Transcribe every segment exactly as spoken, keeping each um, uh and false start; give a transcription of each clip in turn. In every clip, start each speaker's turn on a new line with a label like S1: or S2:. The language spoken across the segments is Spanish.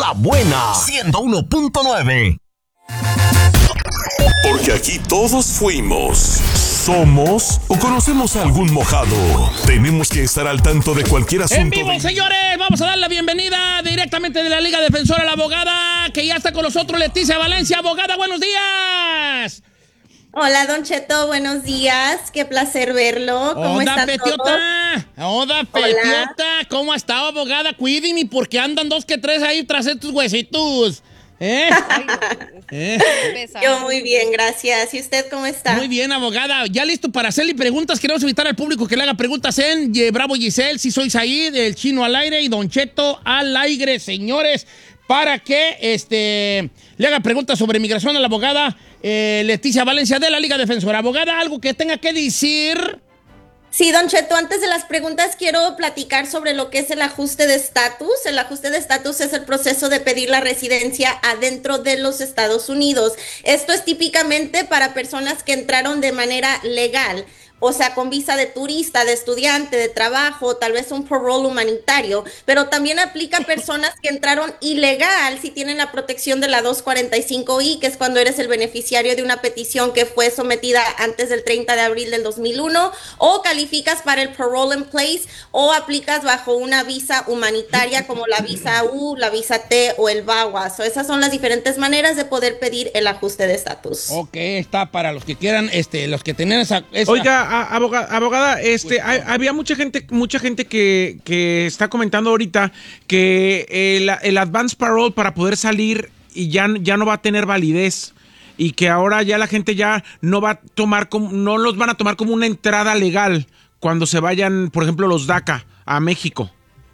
S1: La Buena, ciento uno punto nueve.
S2: Porque aquí todos fuimos, somos o conocemos a algún mojado. Tenemos que estar al tanto de cualquier asunto.
S3: En vivo,
S2: de...
S3: señores, vamos a dar la bienvenida directamente de la Liga Defensora a la abogada, que ya está con nosotros, Leticia Valencia. Abogada, buenos días.
S4: Hola, Don Cheto, buenos días. Qué placer verlo. ¿Cómo
S3: Oda,
S4: están
S3: Petiota.
S4: todos?
S3: Oda, Petiota. ¿Cómo ha estado, abogada? Cuídeme porque andan dos que tres ahí tras estos huesitos. ¿Eh? ¿Eh?
S4: Yo muy bien, gracias. ¿Y usted cómo está?
S3: Muy bien, abogada. Ya listo para hacerle preguntas. Queremos invitar al público que le haga preguntas en eh, Bravo Giselle, si soy Said, el Chino al aire y Don Cheto al aire, señores, para que este, le haga preguntas sobre migración a la abogada eh, Leticia Valencia de la Liga Defensora. Abogada, ¿algo que tenga que decir?
S4: Sí, Don Cheto, antes de las preguntas quiero platicar sobre lo que es el ajuste de estatus. El ajuste de estatus es el proceso de pedir la residencia adentro de los Estados Unidos. Esto es típicamente para personas que entraron de manera legal, o sea, con visa de turista, de estudiante, de trabajo, tal vez un parole humanitario, pero también aplica a personas que entraron ilegal si tienen la protección de la doscientos cuarenta y cinco I, que es cuando eres el beneficiario de una petición que fue sometida antes del treinta de abril del dos mil uno, o calificas para el parole in place, o aplicas bajo una visa humanitaria como la visa U, la visa T o el VAWA. So, esas son las diferentes maneras de poder pedir el ajuste de estatus.
S3: Ok, está para los que quieran, este, los que tenían esa... esa...
S5: Oiga, Abogada, abogada, este, hay, había mucha gente, mucha gente que, que está comentando ahorita que el, el advance parole para poder salir y ya, ya no va a tener validez y que ahora ya la gente ya no va a tomar como, no los van a tomar como una entrada legal cuando se vayan, por ejemplo, los DACA a México.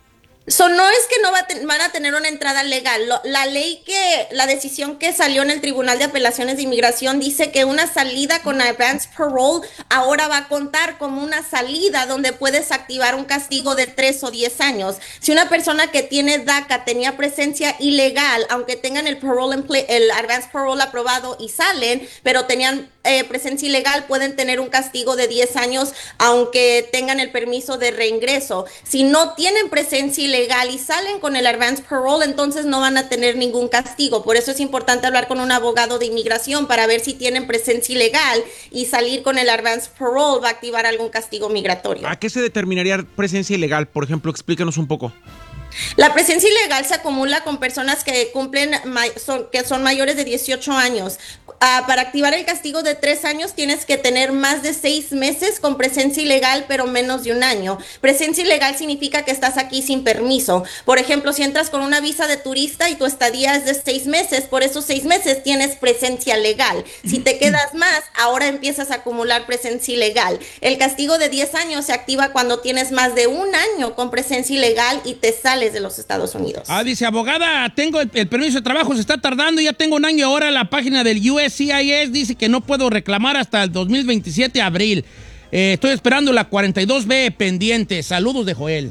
S4: So, no es que no va a te- van a tener una entrada legal. Lo, la ley que, la decisión que salió en el Tribunal de Apelaciones de Inmigración dice que una salida con advance parole ahora va a contar como una salida donde puedes activar un castigo de tres o diez años. Si una persona que tiene DACA tenía presencia ilegal, aunque tengan el parole, el advance parole aprobado y salen, pero tenían eh, presencia ilegal, pueden tener un castigo de diez años, aunque tengan el permiso de reingreso. Si no tienen presencia ilegal, legal y salen con el advance parole, entonces no van a tener ningún castigo. Por eso es importante hablar con un abogado de inmigración para ver si tienen presencia ilegal y salir con el advance parole va a activar algún castigo migratorio.
S5: ¿A qué se determinaría presencia ilegal? Por ejemplo, explícanos un poco.
S4: La presencia ilegal se acumula con personas que cumplen, son, que son mayores de dieciocho años. Uh, para activar el castigo de tres años tienes que tener más de seis meses con presencia ilegal, pero menos de un año. Presencia ilegal significa que estás aquí sin permiso. Por ejemplo, si entras con una visa de turista y tu estadía es de seis meses, por esos seis meses tienes presencia legal. Si te quedas más, ahora empiezas a acumular presencia ilegal. El castigo de diez años se activa cuando tienes más de un año con presencia ilegal y te sales de los Estados Unidos.
S3: Ah, dice, abogada, tengo el, el permiso de trabajo, se está tardando, ya tengo un año. Ahora la página del U S C I S dice que no puedo reclamar hasta el dos mil veintisiete de abril. Eh, estoy esperando la cuarenta y dos B pendiente. Saludos de Joel.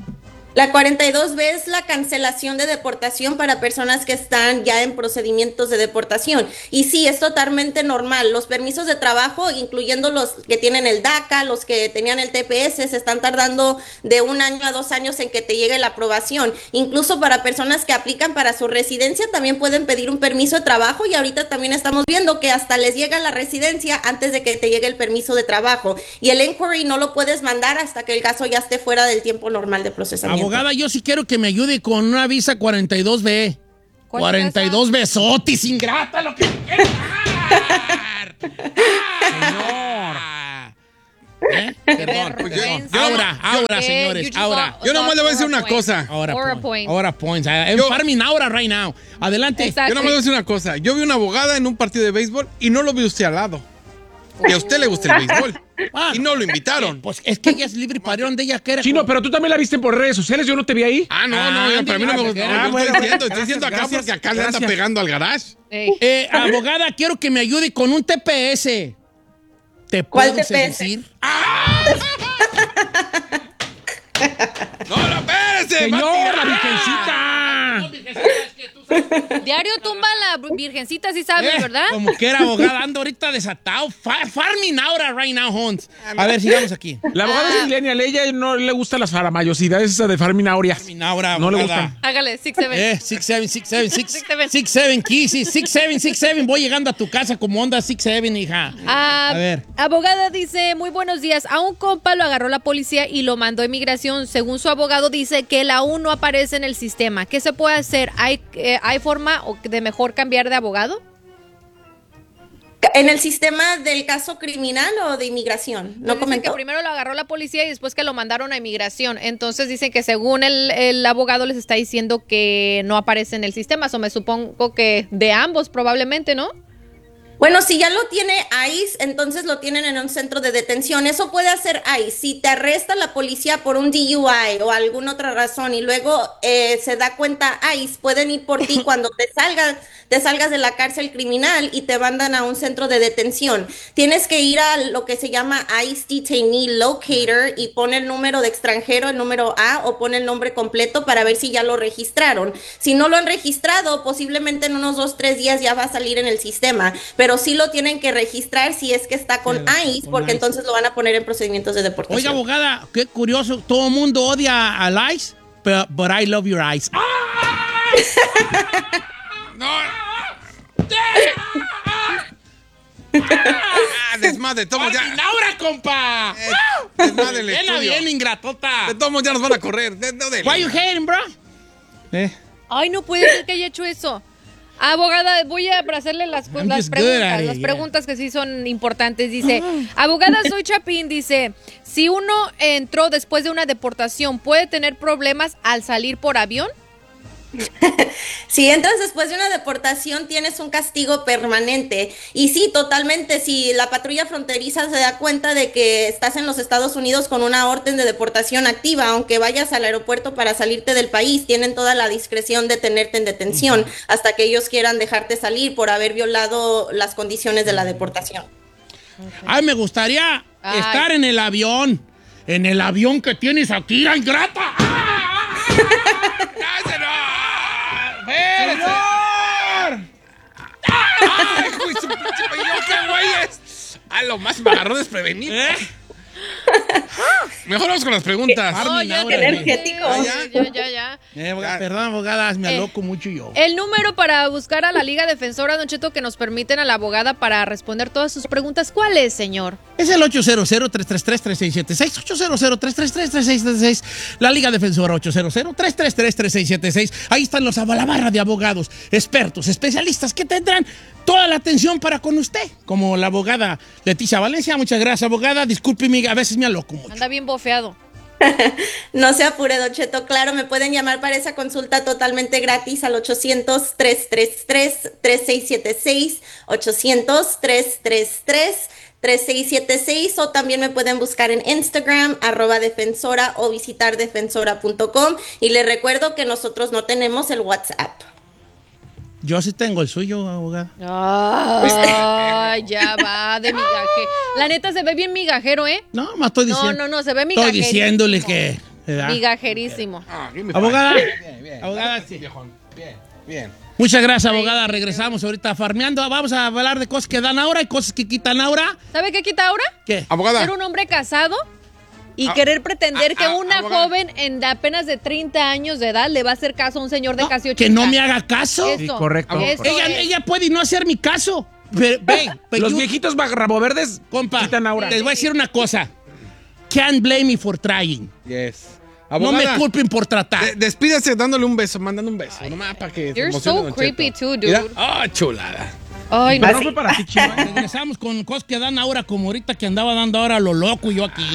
S4: La cuarenta y dos B es la cancelación de deportación para personas que están ya en procedimientos de deportación. Y sí, es totalmente normal. Los permisos de trabajo, incluyendo los que tienen el DACA, los que tenían el T P S, se están tardando de un año a dos años en que te llegue la aprobación. Incluso para personas que aplican para su residencia, también pueden pedir un permiso de trabajo y ahorita también estamos viendo que hasta les llega la residencia antes de que te llegue el permiso de trabajo. Y el inquiry no lo puedes mandar hasta que el caso ya esté fuera del tiempo normal de procesamiento.
S3: Abogada, yo sí quiero que me ayude con una visa cuarenta y dos B. cuarenta y dos besotis, ingrata, lo que quieras dar. ¡Ah, señor! ¿Eh? Perdón.
S6: Pues yo-
S3: Ahora, ahora, señores, ahora.
S6: Yo nomás le voy a decir una cosa.
S3: Ahora,
S7: Or a
S3: point.
S7: point.
S3: Ahora points. I'm
S6: Yo-
S3: farming ahora, right now. Adelante.
S7: Exacto.
S6: Yo nomás le voy a decir una cosa. Yo vi una abogada en un partido de béisbol y no lo vi usted al lado. Que a usted le gusta el béisbol.
S3: Ah,
S6: Y no lo invitaron.
S3: Pues es que ella es libre y parió donde ella quiera.
S5: Chino, pero tú también la viste por redes sociales, yo no te vi ahí.
S6: Ah, no,
S3: Ah,
S6: no, yo- para mí no me
S3: ah,
S6: gusta.
S3: ah,
S6: Yo
S5: bueno,
S6: estoy diciendo,
S5: bueno.
S6: estoy diciendo acá
S5: Gracias,
S6: porque acá le anda
S5: gracias.
S6: pegando al garage.
S7: Ey.
S3: Eh, abogada, quiero que me ayude con un T P S. ¿Te
S4: ¿Cuál
S3: puedo
S4: T P S?
S3: decir?
S6: No, no, espérese.
S5: Señor,
S6: va a
S5: la
S6: tirar.
S5: virgencita.
S3: No, virgencita, es que tú sabes,
S7: Diario tumba la virgencita, sí sabes,
S3: Eh,
S7: ¿verdad?
S3: Como que era abogada, ando ahorita desatado. Fa- farming ahora, right now, Hans. A ver, sigamos aquí.
S5: La abogada es millennial, ella no le gusta las faramayosidades esa de Farming Aurea.
S3: Farming ahora,
S5: No le
S3: abogada.
S5: gustan.
S7: Hágale, six, seven.
S3: Eh, six seven, six seven, six
S7: Six, seven.
S3: six seven, Kissy, six seven, six seven. Voy llegando a tu casa como onda six seven, hija.
S7: Ah,
S3: A ver.
S7: Abogada dice, muy buenos días. A un compa lo agarró la policía y lo mandó a inmigración. Según su abogado dice que él aún no aparece en el sistema. ¿Qué se puede hacer? ¿Hay, eh, ¿hay forma o- de mejor cambiar de abogado?
S4: ¿En el sistema del caso criminal o de inmigración?
S7: Pues
S4: ¿No
S7: dicen
S4: comentó?
S7: que primero lo agarró la policía y después que lo mandaron a inmigración. Entonces dicen que según el, el abogado les está diciendo que no aparece en el sistema. O me supongo que de ambos probablemente, ¿no?
S4: Bueno, si ya lo tiene ICE, entonces lo tienen en un centro de detención. Eso puede hacer ICE. Si te arresta la policía por un D U I o alguna otra razón y luego eh, se da cuenta ICE, pueden ir por ti cuando te salgas, te salgas de la cárcel criminal y te mandan a un centro de detención. Tienes que ir a lo que se llama ICE Detainee Locator y pone el número de extranjero, el número A, o pone el nombre completo para ver si ya lo registraron. Si no lo han registrado, posiblemente en unos dos, tres días ya va a salir en el sistema. Pero sí lo tienen que registrar si es que está con ICE,
S3: con
S4: porque
S3: ICE.
S4: entonces lo van a poner en procedimientos de deportación.
S3: Oiga, abogada, qué curioso. Todo el mundo odia al ICE, pero but I love your eyes.
S6: No. Ah, desmadre, todos ya.
S3: ¡Laura, compa!
S6: Eh, desmadre el
S3: Bien,
S6: estudio.
S3: bien, ingratota.
S6: De todos ya nos van a correr. De, no, de-
S3: Why you hating, bro? Eh.
S7: Ay, no puede ser que haya hecho eso. Abogada, voy a hacerle las,
S3: I'm
S7: las
S3: just good
S7: preguntas,
S3: at it,
S7: las
S3: yeah.
S7: preguntas que sí son importantes. Dice, abogada, soy Chapín, dice, si uno entró después de una deportación, ¿puede tener problemas al salir por avión?
S4: Si entras después de una deportación, tienes un castigo permanente. Y sí, totalmente, si la patrulla fronteriza se da cuenta de que estás en los Estados Unidos con una orden de deportación activa, aunque vayas al aeropuerto para salirte del país, tienen toda la discreción de tenerte en detención uh-huh. hasta que ellos quieran dejarte salir por haber violado las condiciones de la deportación.
S3: Okay. Ay, me gustaría Ay. estar en el avión. En el avión que tienes aquí, la ingrata. ¡Señor!
S6: ¡Ay, hijo de su pinche pello, qué güeyes! A lo más me agarró desprevenido. ¿Eh? Mejor vamos con las preguntas.
S7: Oh, ya,
S4: qué energético.
S7: Ah, ya, ya, ya. ya.
S3: Eh, abogada, perdón, abogada, me
S7: eh,
S3: aloco mucho yo.
S7: El número para buscar a la Liga Defensora, Don Cheto, que nos permiten a la abogada para responder todas sus preguntas, ¿cuál es, señor?
S3: Es el ocho cero cero, tres tres tres, tres seis siete seis, ocho cero cero, tres tres tres, tres seis siete seis, la Liga Defensora ocho cero cero, tres tres tres, tres seis siete seis. Ahí están los la barra de abogados, expertos, especialistas que tendrán toda la atención para con usted, como la abogada Leticia Valencia. Muchas gracias, abogada. Discúlpeme, a veces me aloco mucho.
S7: Anda bien bofeado.
S4: No se apure, Don Cheto. Claro, me pueden llamar para esa consulta totalmente gratis al ochocientos, tres tres tres, tres seis siete seis, ochocientos, tres tres tres, tres seis siete seis, o también me pueden buscar en Instagram, arroba defensora, o visitar defensora punto com. Y les recuerdo que nosotros no tenemos el WhatsApp.
S3: Yo sí tengo el suyo, abogada.
S7: Ay, ya va de migaje. La neta se ve bien migajero, ¿eh?
S3: No, más estoy diciendo.
S7: No, no, no, se ve migajerísimo.
S3: Estoy diciéndole que... ¿verdad?
S7: Migajerísimo.
S6: Ah,
S3: abogada.
S6: Bien, bien.
S3: Abogada, sí.
S6: Bien, bien.
S3: Muchas gracias, abogada. Regresamos ahorita farmeando. Vamos a hablar de cosas que dan ahora y cosas que quitan ahora.
S7: ¿Sabe qué quita ahora?
S3: ¿Qué?
S6: Abogada.
S7: Ser un hombre casado y
S6: Ah,
S7: querer pretender
S6: ah,
S7: que
S6: ah,
S7: una
S6: abogada.
S7: joven en de apenas de treinta años de edad le va a hacer caso a un señor de
S3: No,
S7: casi ochenta.
S3: que no me haga caso.
S7: Eso,
S5: Sí, correcto,
S7: eso
S5: correcto.
S3: Ella,
S7: es.
S3: ella puede no hacer mi caso. Pero, ve, pero
S5: Los
S3: yo-
S5: viejitos raboverdes
S3: compa,
S5: quitan aura.
S3: les voy a decir una cosa. Can't blame me for trying.
S6: Yes.
S3: No
S6: Abogada,
S3: me culpen por tratar.
S6: de- despídase dándole un beso, mandando un beso. Nomás para que se
S7: You're
S6: emocione
S7: so
S6: Don
S7: creepy
S6: Cheto.
S7: too, dude.
S6: Mira. Ah, chulada.
S7: Ay, no.
S5: No fue para ti, chino.
S3: Regresamos con cosas que dan ahora, como ahorita que andaba dando ahora lo loco yo aquí.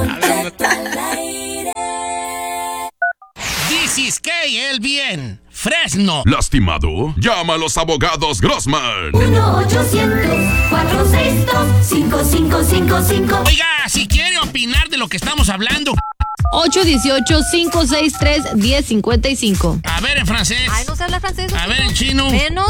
S3: This is K, el bien. Fresno.
S2: ¿Lastimado? Llama a los abogados Grossman.
S8: uno ochocientos, cuatrocientos sesenta y dos, cinco cinco cinco cinco.
S3: Oiga, si quiere opinar de lo que estamos hablando,
S7: ocho uno ocho, cinco seis tres, uno cero cinco cinco.
S3: a ver en francés.
S7: Ay, no se habla francés.
S3: A ver en chino.
S7: Menos.